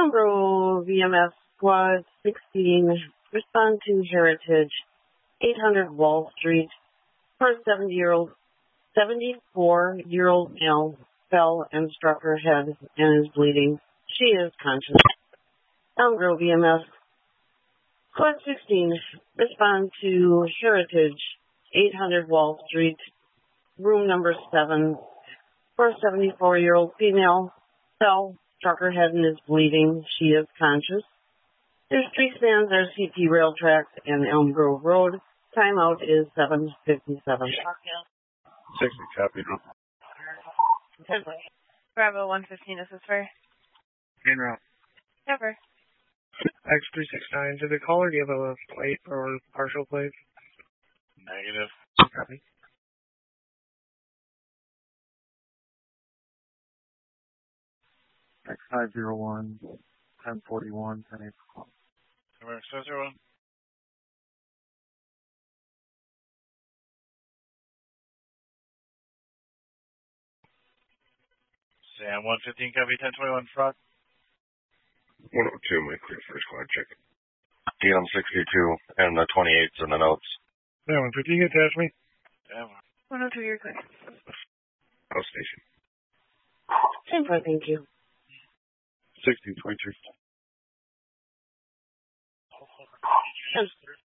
Elmbro VMS Squad 16, respond to Heritage, 800 Wall Street. Her 74-year-old male fell and struck her head and is bleeding. She is conscious. Elmbro VMS Squad 16, respond to Heritage, 800 Wall Street, room number 7. For a 74-year-old female fell, struck her head and is bleeding. She is conscious. There's tree stands, there's CP rail tracks, and Elm Grove Road. Timeout is 7:57. 60, copy. Bravo 115, this is for En route. Never. X369, to the caller, do you have a plate or partial plate? Negative. Copy. X501, 1041, 10 o'clock. X501. Sam 115, copy 1021 front. 102, my clear first squad, check it. DM 62 and the 28s and the notes. Yeah, 115, you attach me? Yeah. 102, you're clear. House station. Same for thank you. 1623.